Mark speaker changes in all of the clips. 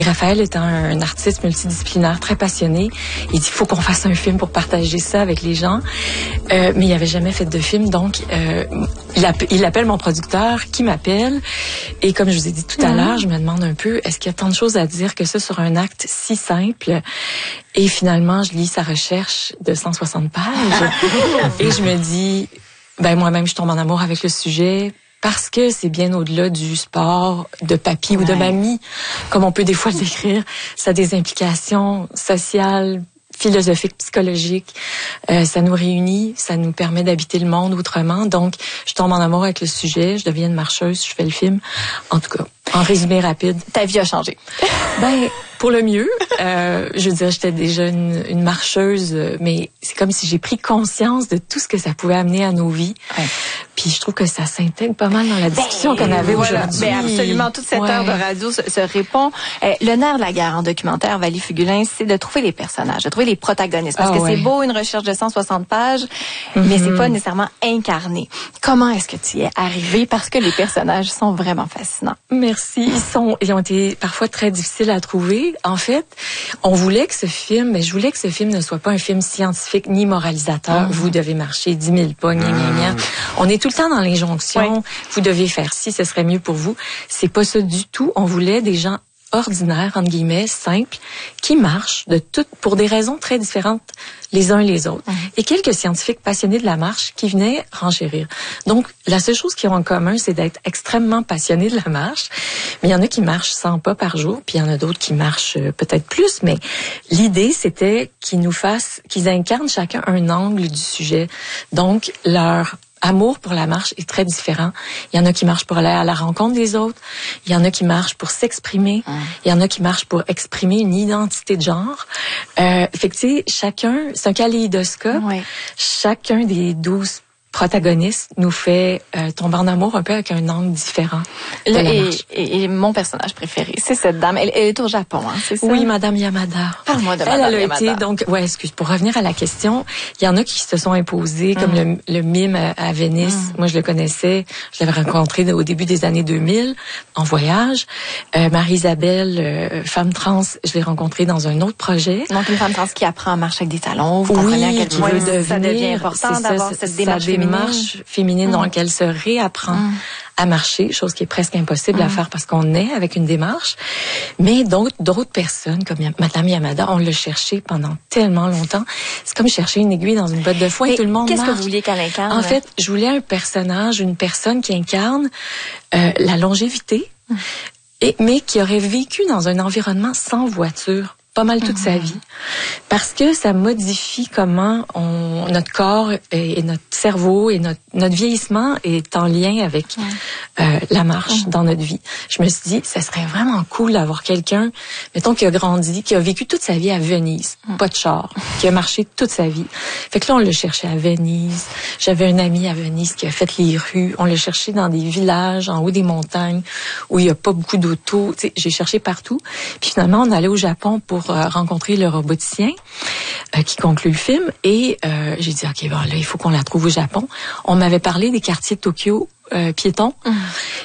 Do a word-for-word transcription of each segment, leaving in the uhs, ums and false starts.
Speaker 1: Raphaël est un, un artiste multidisciplinaire très passionné. Il dit, il faut qu'on fasse un film pour partager ça avec les gens. Euh, mais il n'avait jamais fait de film, donc euh, il, app- il appelle mon producteur qui m'appelle. Et comme je vous ai dit tout à mmh. l'heure, je me demande un peu, est-ce qu'il y a tant de choses à dire que ça sur un acte si simple? Et finalement, je lis sa recherche de cent soixante pages. Et je me dis, ben moi-même, je tombe en amour avec le sujet. Parce que c'est bien au-delà du sport de papy ouais. ou de mamie, comme on peut des fois le décrire. Ça a des implications sociales, philosophiques, psychologiques. Euh, ça nous réunit, ça nous permet d'habiter le monde autrement. Donc, je tombe en amour avec le sujet, je deviens une marcheuse, je fais le film. En tout cas, en résumé rapide.
Speaker 2: Ta vie a changé.
Speaker 1: Ben, pour le mieux. Euh, je veux dire, j'étais déjà une, une marcheuse, mais c'est comme si j'ai pris conscience de tout ce que ça pouvait amener à nos vies. Ouais. Puis je trouve que ça s'intègre pas mal dans la discussion ben, qu'on avait voilà. aujourd'hui.
Speaker 2: Ben absolument, toute cette ouais. heure de radio se, se répond. Euh, le nerf de la guerre en documentaire, Valie Fugulin, c'est de trouver les personnages, de trouver les protagonistes. Parce oh, que ouais. c'est beau, une recherche de cent soixante pages, mm-hmm. mais c'est pas nécessairement incarné. Comment est-ce que tu y es arrivé? Parce que les personnages sont vraiment fascinants.
Speaker 1: Merci. Ils sont, ils ont été parfois très difficiles à trouver. En fait, on voulait que ce film, mais je voulais que ce film ne soit pas un film scientifique ni moralisateur. Mm-hmm. Vous devez marcher dix mille pas, gna, gna, gna. On est tout le temps dans l'injonction. Oui. Vous devez faire ci, ce serait mieux pour vous. C'est pas ça du tout. On voulait des gens ordinaires, entre guillemets, simples, qui marchent de toutes, pour des raisons très différentes les uns et les autres. Mmh. Et quelques scientifiques passionnés de la marche qui venaient renchérir. Donc, la seule chose qu'ils ont en commun, c'est d'être extrêmement passionnés de la marche. Mais il y en a qui marchent cent pas par jour, puis il y en a d'autres qui marchent euh, peut-être plus. Mais l'idée, c'était qu'ils nous fassent, qu'ils incarnent chacun un angle du sujet. Donc, leur amour pour la marche est très différent. Il y en a qui marchent pour aller à la rencontre des autres. Il y en a qui marchent pour s'exprimer. Mmh. Il y en a qui marchent pour exprimer une identité de genre. Euh, fait que, tu sais, chacun, c'est un kaléidoscope. Oui. Chacun des douze protagoniste nous fait euh, tomber en amour un peu avec un angle différent.
Speaker 2: Là, et, et, et mon personnage préféré, c'est cette dame. Elle, elle est au Japon, hein, c'est ça?
Speaker 1: Oui, Madame Yamada.
Speaker 2: Parle-moi de
Speaker 1: elle,
Speaker 2: Madame
Speaker 1: elle a
Speaker 2: Yamada.
Speaker 1: été, donc, ouais, excuse, pour revenir à la question, il y en a qui se sont imposés, mm. comme le, le mime à, à Venise. Mm. Moi, je le connaissais. Je l'avais rencontré au début des années deux mille, en voyage. Euh, Marie-Isabelle, euh, femme trans, je l'ai rencontrée dans un autre projet.
Speaker 2: Donc, une femme trans qui apprend à marcher avec des talons. Vous comprenez
Speaker 1: oui,
Speaker 2: à quel point
Speaker 1: devenir,
Speaker 2: ça devient important d'avoir
Speaker 1: ça,
Speaker 2: cette démarche féminine.
Speaker 1: démarche féminine mmh. donc elle se réapprend mmh. à marcher, chose qui est presque impossible mmh. à faire parce qu'on est avec une démarche. Mais d'autres, d'autres personnes, comme Madame Yamada, on l'a cherché pendant tellement longtemps. C'est comme chercher une aiguille dans une botte de foin.
Speaker 2: Mais
Speaker 1: tout le monde
Speaker 2: qu'est-ce
Speaker 1: marche.
Speaker 2: que vous vouliez qu'elle incarne?
Speaker 1: En fait, je voulais un personnage, une personne qui incarne euh, la longévité, mmh. et, mais qui aurait vécu dans un environnement sans voiture pas mal toute mmh. sa vie, parce que ça modifie comment on, notre corps et, et notre cerveau et notre, notre vieillissement est en lien avec mmh. euh, la marche mmh. dans notre vie. Je me suis dit, ça serait vraiment cool d'avoir quelqu'un, mettons, qui a grandi, qui a vécu toute sa vie à Venise, mmh. pas de char, qui a marché toute sa vie. Fait que là, on l'a cherché à Venise. J'avais un ami à Venise qui a fait les rues. On l'a cherché dans des villages, en haut des montagnes, où il y a pas beaucoup d'autos. Tu sais, j'ai cherché partout. Puis finalement, on allait au Japon pour pour rencontrer le roboticien euh, qui conclut le film. Et euh, j'ai dit, OK, bon, là, il faut qu'on la trouve au Japon. On m'avait parlé des quartiers de Tokyo euh, piétons. Mmh.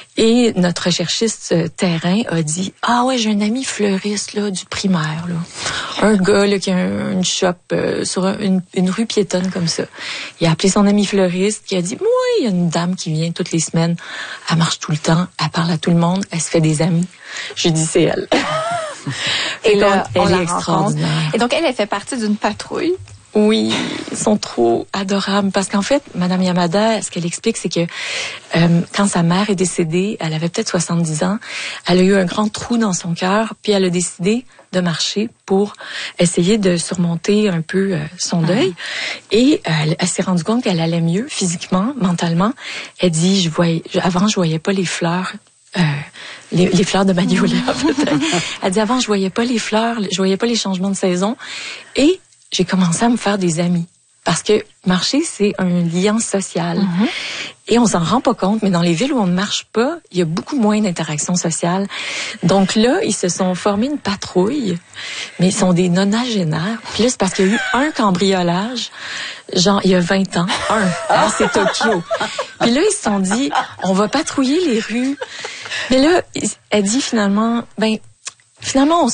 Speaker 1: Et notre recherchiste euh, terrain a dit, ah ouais, j'ai un ami fleuriste là, du primaire. Là. Un gars là, qui a un, une shop euh, sur un, une, une rue piétonne comme ça. Il a appelé son ami fleuriste qui a dit, oui, il y a une dame qui vient toutes les semaines. Elle marche tout le temps. Elle parle à tout le monde. Elle se fait des amis. J'ai dit, c'est elle.
Speaker 2: Et, Et là,
Speaker 1: elle
Speaker 2: on
Speaker 1: est
Speaker 2: la
Speaker 1: extraordinaire.
Speaker 2: Rencontre. Et donc, elle, elle fait partie d'une patrouille.
Speaker 1: Oui, ils sont trop adorables. Parce qu'en fait, Madame Yamada, ce qu'elle explique, c'est que euh, quand sa mère est décédée, elle avait peut-être soixante-dix ans, elle a eu un grand trou dans son cœur, puis elle a décidé de marcher pour essayer de surmonter un peu euh, son deuil. Mmh. Et euh, elle, elle s'est rendue compte qu'elle allait mieux physiquement, mentalement. Elle dit, je voyais, avant, je voyais pas les fleurs. Euh, les, les fleurs de Magnolia, peut-être. Elle dit, avant, je voyais pas les fleurs, je voyais pas les changements de saison. Et j'ai commencé à me faire des amis. Parce que marcher, c'est un lien social. Mm-hmm. Et on s'en rend pas compte, mais dans les villes où on ne marche pas, il y a beaucoup moins d'interactions sociales. Donc là, ils se sont formés une patrouille, mais ils sont des nonagénaires. Puis là, c'est parce qu'il y a eu un cambriolage, genre, il y a vingt ans. Un. Ah, c'est Tokyo. Puis là, ils se sont dit, on va patrouiller les rues. Mais là, elle dit finalement, ben, finalement, on